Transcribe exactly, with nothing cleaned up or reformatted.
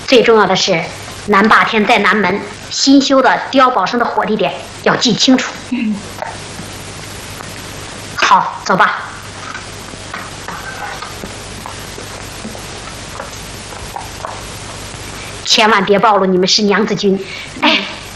最重要的是，南霸天在南门新修的碉堡上的火地点要记清楚。嗯。好，走吧。千万别暴露你们是娘子军，